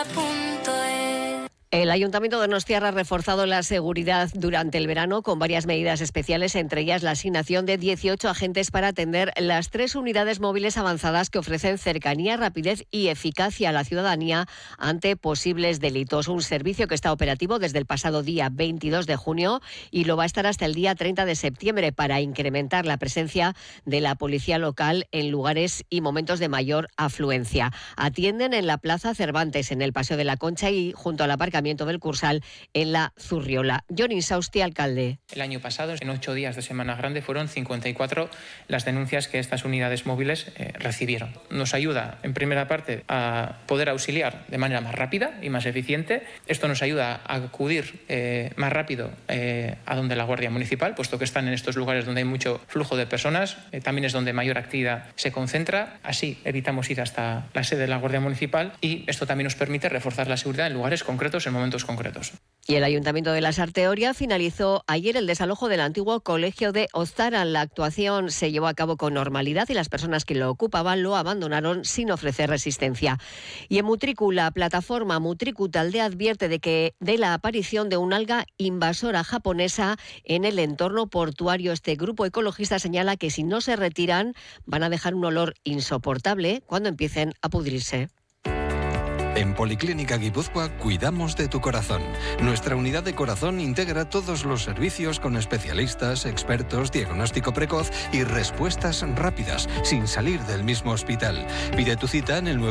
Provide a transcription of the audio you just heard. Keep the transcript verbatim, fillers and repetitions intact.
El Ayuntamiento de Donostia ha reforzado la seguridad durante el verano con varias medidas especiales, entre ellas la asignación de dieciocho agentes para atender las tres unidades móviles avanzadas que ofrecen cercanía, rapidez y eficacia a la ciudadanía ante posibles delitos. Un servicio que está operativo desde el pasado día veintidós de junio y lo va a estar hasta el día treinta de septiembre para incrementar la presencia de la policía local en lugares y momentos de mayor afluencia. Atienden en la Plaza Cervantes, en el Paseo de la Concha y junto al aparcamiento del Cursal en la Zurriola. John Insausti, alcalde. El año pasado, en ocho días de Semana Grande, fueron cincuenta y cuatro las denuncias que estas unidades móviles eh, recibieron. Nos ayuda, en primera parte, a poder auxiliar de manera más rápida y más eficiente. Esto nos ayuda a acudir eh, más rápido eh, a donde la Guardia Municipal, puesto que están en estos lugares donde hay mucho flujo de personas. Eh, también es donde mayor actividad se concentra. Así evitamos ir hasta la sede de la Guardia Municipal y esto también nos permite reforzar la seguridad en lugares concretos, en momentos concretos. Y el Ayuntamiento de la Sarteoria finalizó ayer el desalojo del antiguo colegio de Ozaran. La actuación se llevó a cabo con normalidad y las personas que lo ocupaban lo abandonaron sin ofrecer resistencia. Y en Mutriku, la plataforma Mutriku Taldea advierte de que de la aparición de un alga invasora japonesa en el entorno portuario. Este grupo ecologista señala que si no se retiran van a dejar un olor insoportable cuando empiecen a pudrirse. En Policlínica Guipúzcoa cuidamos de tu corazón. Nuestra unidad de corazón integra todos los servicios con especialistas, expertos, diagnóstico precoz y respuestas rápidas, sin salir del mismo hospital. Pide tu cita en el nueve